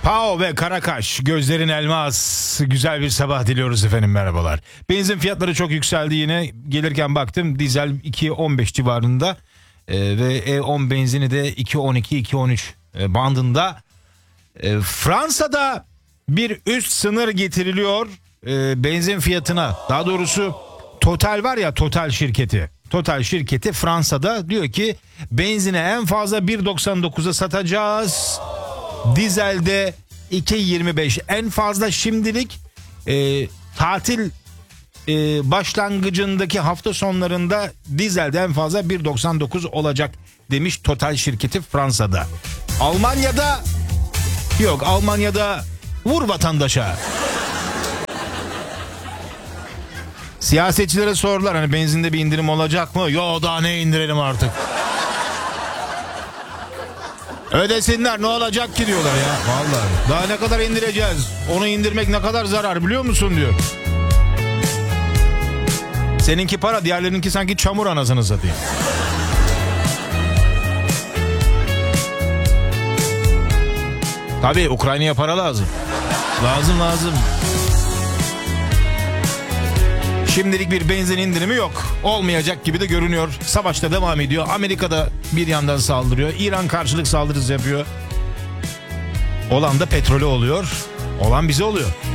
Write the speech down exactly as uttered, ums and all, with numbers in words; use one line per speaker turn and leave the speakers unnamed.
Pao ve Karakaş, gözlerin elmas. Güzel bir sabah diliyoruz efendim, merhabalar. Benzin fiyatları çok yükseldi yine. Gelirken baktım dizel iki on beş civarında ee, ve E on benzini de iki on iki iki on üç bandında. Ee, Fransa'da bir üst sınır getiriliyor ee, benzin fiyatına. Daha doğrusu Total var ya, Total şirketi. Total şirketi Fransa'da diyor ki benzine en fazla bir doksan dokuza satacağız. Dizelde iki yirmi beş en fazla. Şimdilik e, tatil e, başlangıcındaki hafta sonlarında dizelde en fazla bir doksan dokuz olacak demiş Total şirketi Fransa'da. Almanya'da yok, Almanya'da vur vatandaşa. Siyasetçilere sordular, hani benzinde bir indirim olacak mı? Yo, daha ne indirelim artık. Ödesinler, ne olacak ki diyorlar ya. Vallahi daha ne kadar indireceğiz? Onu indirmek ne kadar zarar biliyor musun diyor. Seninki para, diğerlerininki sanki çamur, anasını satayım. Tabii Ukrayna'ya para lazım. Lazım lazım. Şimdilik bir benzin indirimi yok. Olmayacak gibi de görünüyor. Savaş da devam ediyor. Amerika da bir yandan saldırıyor. İran karşılık saldırısı yapıyor. Olan da petrolü oluyor. Olan bize oluyor.